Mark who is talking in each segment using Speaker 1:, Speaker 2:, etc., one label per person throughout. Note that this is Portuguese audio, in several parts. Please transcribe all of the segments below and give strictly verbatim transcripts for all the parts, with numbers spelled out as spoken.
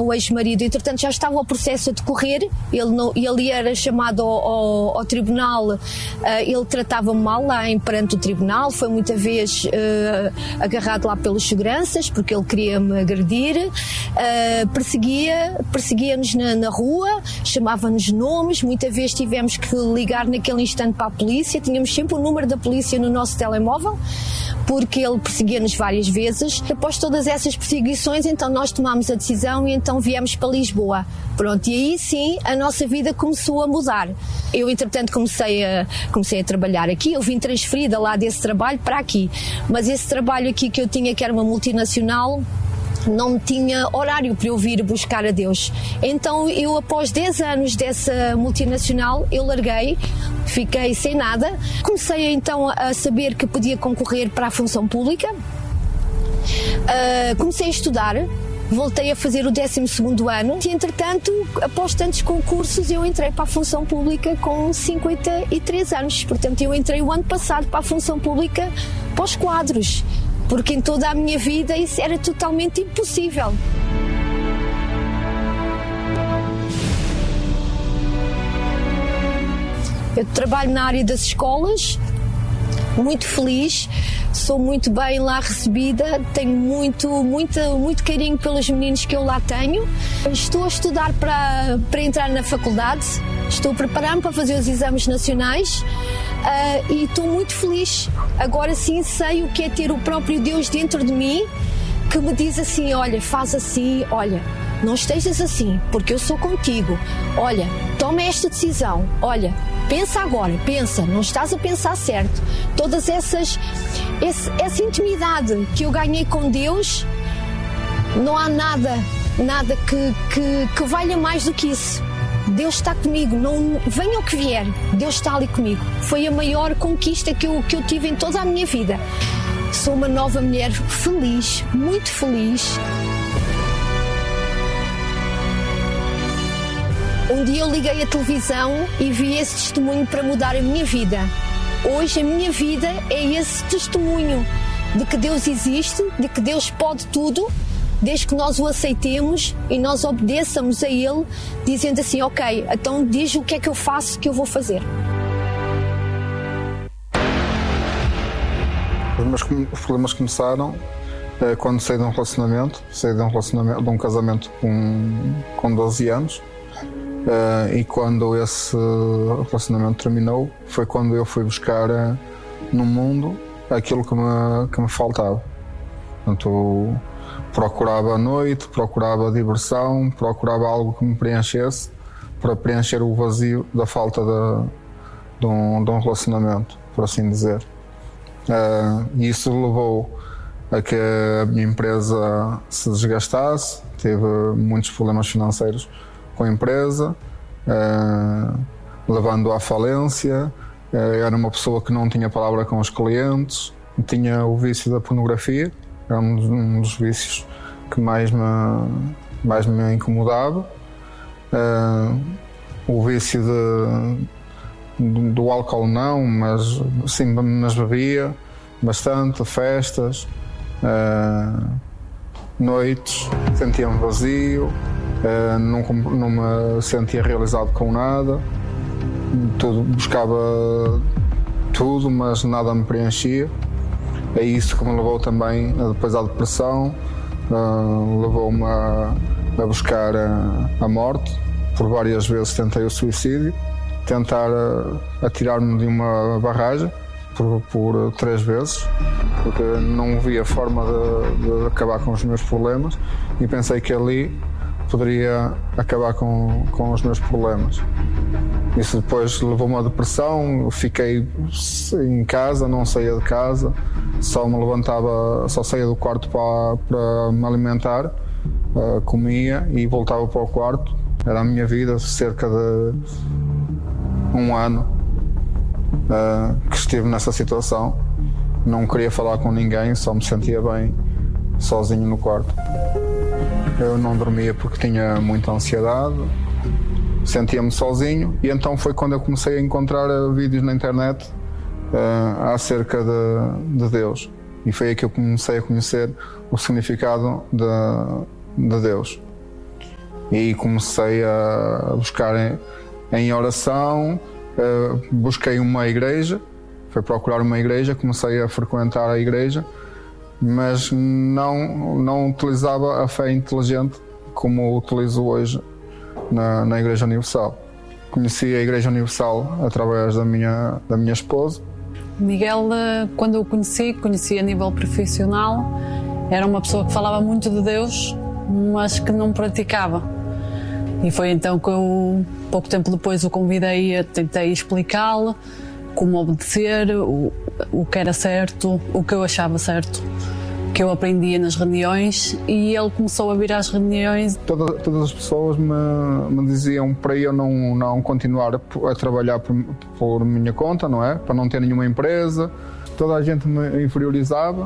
Speaker 1: meu ex-marido, entretanto já estava o processo a decorrer, ele, não, ele era chamado ao, ao, ao tribunal, uh, ele tratava-me mal lá em, perante o tribunal, foi muita vez uh, agarrado lá pelos seguranças, porque ele queria me agredir, uh, perseguia, perseguia-nos na, na rua, chamava-nos nomes, muita vez tivemos que ligar naquele instante para a polícia, tínhamos sempre o número da polícia no nosso telemóvel, porque ele perseguia-nos várias vezes. Após todas essas perseguições, então nós tomámos a decisão e então viemos para Lisboa. Pronto, e aí sim a nossa vida começou a mudar. Eu, entretanto, comecei a, comecei a trabalhar aqui, eu vim transferida lá desse trabalho para aqui, mas esse trabalho aqui que eu tinha, que era uma multinacional, não tinha horário para eu vir buscar a Deus. Então eu, após dez anos dessa multinacional, eu larguei, fiquei sem nada. Comecei então a saber que podia concorrer para a função pública. Uh, comecei a estudar, voltei a fazer o décimo segundo ano e, entretanto, após tantos concursos, eu entrei para a função pública com cinquenta e três anos. Portanto, eu entrei o ano passado para a função pública para os quadros, porque em toda a minha vida isso era totalmente impossível. Eu trabalho na área das escolas, muito feliz, sou muito bem lá recebida, tenho muito, muito, muito carinho pelos meninos que eu lá tenho. Estou a estudar para, para entrar na faculdade, estou a preparar-me para fazer os exames nacionais. Uh, e estou muito feliz. Agora sim sei o que é ter o próprio Deus dentro de mim, que me diz assim: olha, faz assim, olha, não estejas assim, porque eu sou contigo. Olha, toma esta decisão. Olha, pensa agora, pensa, não estás a pensar certo. Todas essas, esse, essa intimidade que eu ganhei com Deus, não há nada, nada que, que, que valha mais do que isso. Deus está comigo, não, venha o que vier, Deus está ali comigo. Foi a maior conquista que eu, que eu tive em toda a minha vida. Sou uma nova mulher feliz, muito feliz. Um dia eu liguei a televisão e vi esse testemunho para mudar a minha vida. Hoje a minha vida é esse testemunho de que Deus existe, de que Deus pode tudo, desde que nós o aceitemos e nós obedeçamos a Ele, dizendo assim: ok, então diz o que é que eu faço, que eu vou fazer.
Speaker 2: Os meus os problemas começaram é, quando saí de um relacionamento, saí de um, relacionamento, de um casamento com, com doze anos, é, e quando esse relacionamento terminou, foi quando eu fui buscar é, no mundo aquilo que me, que me faltava. Portanto, procurava a noite, procurava diversão, procurava algo que me preenchesse para preencher o vazio da falta de, de, um, de um relacionamento, por assim dizer. Uh, e isso levou a que a minha empresa se desgastasse, teve muitos problemas financeiros com a empresa, uh, levando à falência. Uh, era uma pessoa que não tinha palavra com os clientes, tinha o vício da pornografia. Era um dos, um dos vícios que mais me, mais me incomodava. Uh, o vício de, de, do álcool não, mas sim, mas bebia bastante, festas, uh, noites, sentia-me vazio, uh, não, não me sentia realizado com nada, tudo, buscava tudo, mas nada me preenchia. É isso que me levou também depois à depressão, uh, levou-me a, a buscar a, a morte. Por várias vezes tentei o suicídio, tentar uh, atirar-me de uma barragem por, por três vezes, porque não via forma de, de acabar com os meus problemas e pensei que ali poderia acabar com, com os meus problemas. Isso depois levou-me à depressão, fiquei em casa, não saía de casa, só me levantava, só saía do quarto para, para me alimentar, uh, comia e voltava para o quarto. Era a minha vida, cerca de um ano uh, que estive nessa situação. Não queria falar com ninguém, só me sentia bem sozinho no quarto. Eu não dormia porque tinha muita ansiedade, sentia-me sozinho, e então foi quando eu comecei a encontrar vídeos na internet uh, acerca de, de Deus, e foi aí que eu comecei a conhecer o significado de, de Deus. E comecei a buscar em, em oração, uh, busquei uma igreja, fui procurar uma igreja, comecei a frequentar a igreja, mas não, não utilizava a fé inteligente como utilizo hoje na, na Igreja Universal. Conheci a Igreja Universal através da minha, da minha esposa.
Speaker 3: Miguel, quando eu o conheci, conheci a nível profissional, era uma pessoa que falava muito de Deus, mas que não praticava. E foi então que eu, pouco tempo depois, o convidei, tentei explicá-lo como obedecer, o, o que era certo, o que eu achava certo, que eu aprendia nas reuniões, e ele começou a vir às reuniões.
Speaker 2: Toda, todas as pessoas me, me diziam para eu não, não continuar a, a trabalhar por, por minha conta, não é? Para não ter nenhuma empresa. Toda a gente me inferiorizava,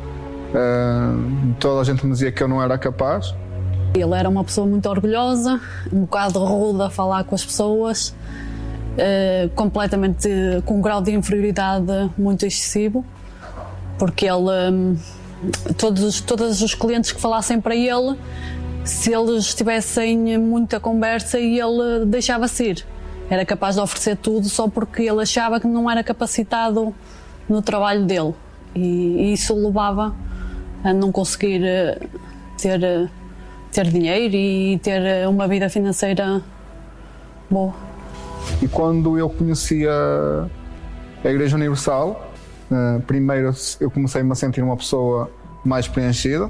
Speaker 2: uh, toda a gente me dizia que eu não era capaz.
Speaker 3: Ele era uma pessoa muito orgulhosa, um bocado rude a falar com as pessoas, uh, completamente com um grau de inferioridade muito excessivo, porque ele... Um, Todos, todos os clientes que falassem para ele, se eles tivessem muita conversa, ele deixava-se ir. Era capaz de oferecer tudo só porque ele achava que não era capacitado no trabalho dele. E isso o levava a não conseguir ter, ter dinheiro e ter uma vida financeira boa.
Speaker 2: E quando eu conheci a, a Igreja Universal, Uh, primeiro eu comecei-me a sentir uma pessoa mais preenchida,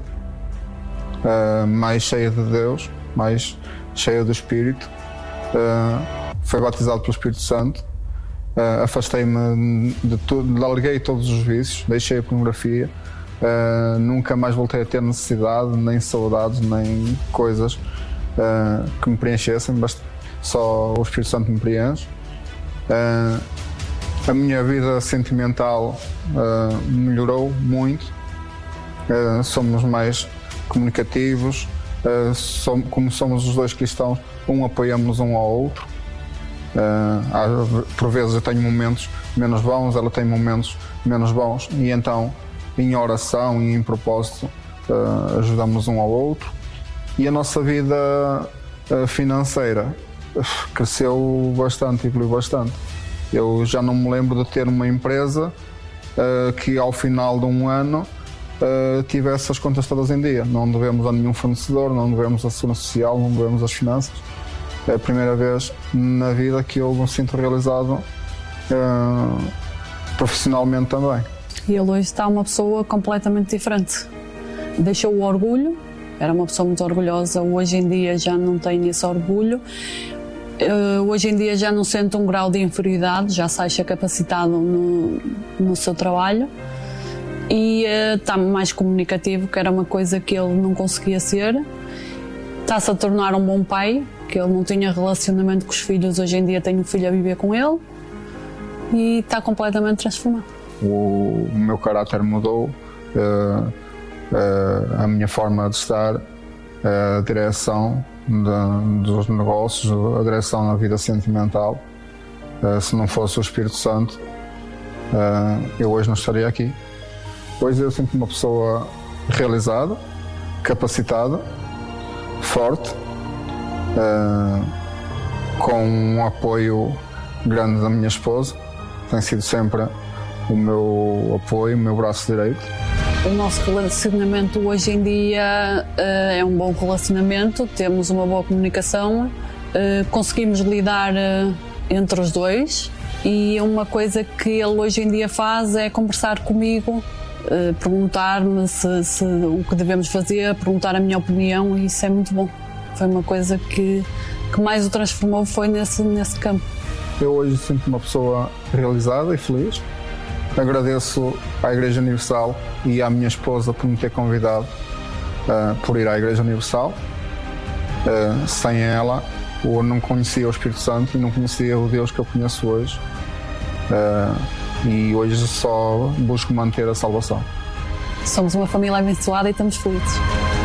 Speaker 2: uh, mais cheia de Deus, mais cheia do Espírito. Uh, fui batizado pelo Espírito Santo, uh, afastei-me de tudo, larguei todos os vícios, deixei a pornografia, uh, nunca mais voltei a ter necessidade, nem saudades, nem coisas uh, que me preenchessem, basta, só o Espírito Santo me preenche. Uh, A minha vida sentimental uh, melhorou muito, uh, somos mais comunicativos, uh, som, como somos os dois cristãos, um apoiamos um ao outro. Uh, há, por vezes eu tenho momentos menos bons, ela tem momentos menos bons, e então em oração e em propósito uh, ajudamos um ao outro. E a nossa vida uh, financeira uh, cresceu bastante, evoluiu bastante. Eu já não me lembro de ter uma empresa uh, que ao final de um ano uh, tivesse as contas todas em dia. Não devemos a nenhum fornecedor, não devemos à segurança social, não devemos às finanças. É a primeira vez na vida que eu me sinto realizado uh, profissionalmente também.
Speaker 3: E ele hoje está uma pessoa completamente diferente. Deixou o orgulho, era uma pessoa muito orgulhosa, hoje em dia já não tem esse orgulho. Uh, hoje em dia já não sente um grau de inferioridade, já se acha capacitado no, no seu trabalho, e uh, está mais comunicativo, que era uma coisa que ele não conseguia ser. Está-se a tornar um bom pai, que ele não tinha relacionamento com os filhos, hoje em dia tem um filho a viver com ele, e está completamente transformado.
Speaker 2: O, o meu caráter mudou, uh, uh, a minha forma de estar, uh, a direção De, dos negócios, a direção na vida sentimental. Uh, se não fosse o Espírito Santo, uh, eu hoje não estaria aqui. Hoje eu sinto uma pessoa realizada, capacitada, forte, uh, com um apoio grande da minha esposa. Tem sido sempre o meu apoio, o meu braço direito.
Speaker 3: O nosso relacionamento hoje em dia uh, é um bom relacionamento, temos uma boa comunicação, uh, conseguimos lidar uh, entre os dois, e uma coisa que ele hoje em dia faz é conversar comigo, uh, perguntar-me se, se, o que devemos fazer, perguntar a minha opinião, e isso é muito bom. Foi uma coisa que, que mais o transformou, foi nesse, nesse campo.
Speaker 2: Eu hoje sinto uma pessoa realizada e feliz. Agradeço à Igreja Universal e à minha esposa por me ter convidado uh, por ir à Igreja Universal. Uh, sem ela, eu não conhecia o Espírito Santo e não conhecia o Deus que eu conheço hoje. Uh, e hoje só busco manter a salvação.
Speaker 3: Somos uma família abençoada e estamos felizes.